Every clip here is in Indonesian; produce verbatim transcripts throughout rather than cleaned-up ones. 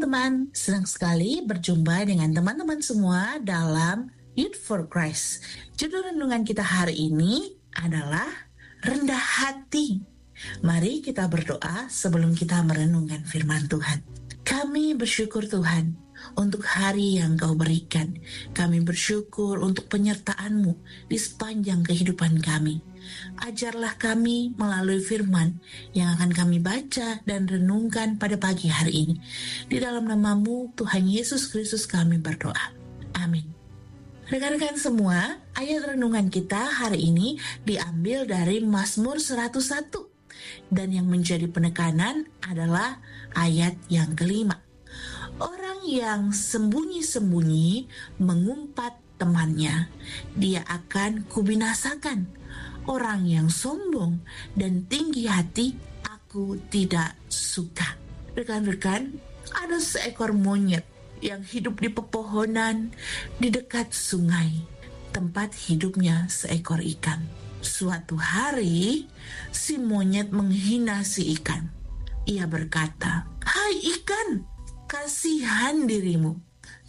teman-teman, senang sekali berjumpa dengan teman-teman semua dalam Youth for Christ. Judul renungan kita hari ini adalah rendah hati. Mari kita berdoa sebelum kita merenungkan firman Tuhan. Kami bersyukur Tuhan untuk hari yang Kau berikan. Kami bersyukur untuk penyertaan-Mu di sepanjang kehidupan kami. Ajarlah kami melalui firman yang akan kami baca dan renungkan pada pagi hari ini. Di dalam nama-Mu, Tuhan Yesus Kristus, kami berdoa. Amin. Rekan-rekan semua, ayat renungan kita hari ini diambil dari Mazmur seratus satu. Dan yang menjadi penekanan adalah ayat yang kelima. Orang yang sembunyi-sembunyi mengumpat temannya, dia akan kubinasakan. Orang yang sombong dan tinggi hati, aku tidak suka. Rekan-rekan, ada seekor monyet yang hidup di pepohonan di dekat sungai, tempat hidupnya seekor ikan. Suatu hari, si monyet menghina si ikan. Ia berkata, "Hai ikan, kasihan dirimu.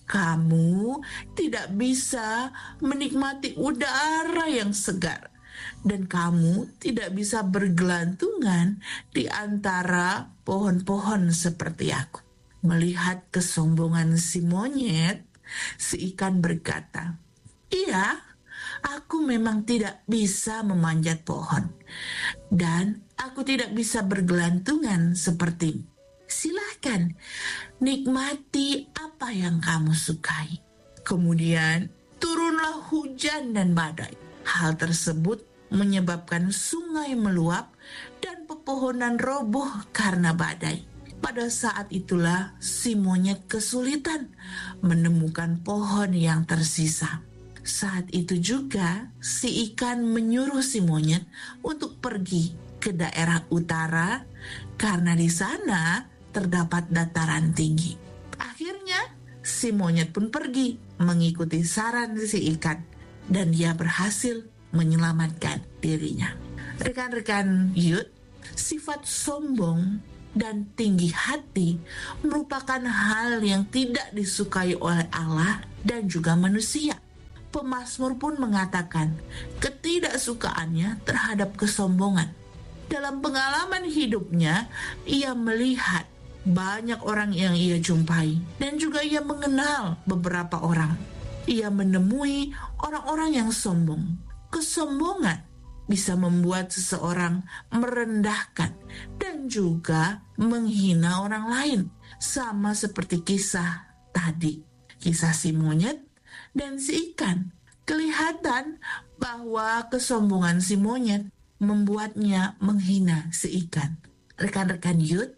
Kamu tidak bisa menikmati udara yang segar. Dan kamu tidak bisa bergelantungan di antara pohon-pohon seperti aku." Melihat kesombongan si monyet, si ikan berkata, "Iya, aku memang tidak bisa memanjat pohon. Dan aku tidak bisa bergelantungan sepertimu. Silahkan, nikmati apa yang kamu sukai." Kemudian turunlah hujan dan badai. Hal tersebut menyebabkan sungai meluap dan pepohonan roboh karena badai. Pada saat itulah si monyet kesulitan menemukan pohon yang tersisa. Saat itu juga si ikan menyuruh si monyet untuk pergi ke daerah utara karena di sana terdapat dataran tinggi. Akhirnya si monyet pun pergi mengikuti saran si ikan dan dia berhasil menyelamatkan dirinya. Rekan-rekan youth, sifat sombong dan tinggi hati merupakan hal yang tidak disukai oleh Allah dan juga manusia. Pemazmur pun mengatakan ketidaksukaannya terhadap kesombongan. Dalam pengalaman hidupnya, ia melihat banyak orang yang ia jumpai dan juga ia mengenal beberapa orang. Ia menemui orang-orang yang sombong. Kesombongan bisa membuat seseorang merendahkan dan juga menghina orang lain. Sama seperti kisah tadi, kisah si monyet dan si ikan. Kelihatan bahwa kesombongan si monyet membuatnya menghina si ikan. Rekan-rekan youth,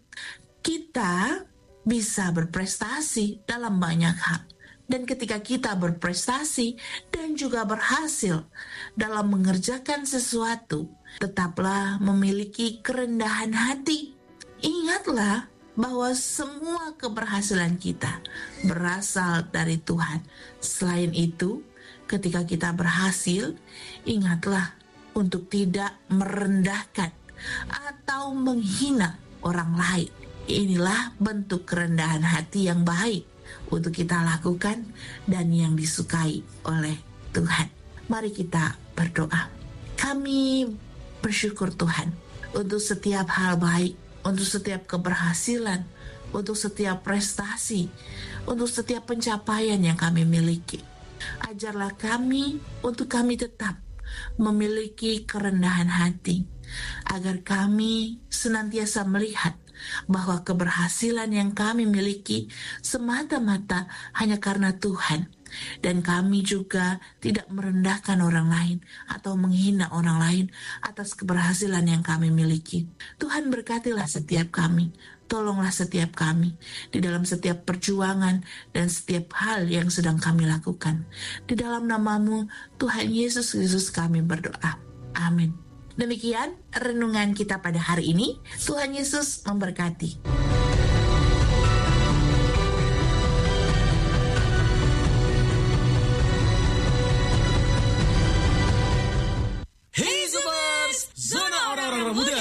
kita bisa berprestasi dalam banyak hal. Dan ketika kita berprestasi dan juga berhasil dalam mengerjakan sesuatu, tetaplah memiliki kerendahan hati. Ingatlah bahwa semua keberhasilan kita berasal dari Tuhan. Selain itu, ketika kita berhasil, ingatlah untuk tidak merendahkan atau menghina orang lain. Inilah bentuk kerendahan hati yang baik untuk kita lakukan dan yang disukai oleh Tuhan. Mari kita berdoa. Kami bersyukur Tuhan untuk setiap hal baik, untuk setiap keberhasilan, untuk setiap prestasi, untuk setiap pencapaian yang kami miliki. Ajarlah kami untuk kami tetap memiliki kerendahan hati, agar kami senantiasa melihat bahwa keberhasilan yang kami miliki semata-mata hanya karena Tuhan, dan kami juga tidak merendahkan orang lain atau menghina orang lain atas keberhasilan yang kami miliki. Tuhan berkatilah setiap kami, tolonglah setiap kami di dalam setiap perjuangan dan setiap hal yang sedang kami lakukan. Di dalam nama-Mu, Tuhan Yesus Kristus, kami berdoa. Amin. Demikian renungan kita pada hari ini. Tuhan Yesus memberkati.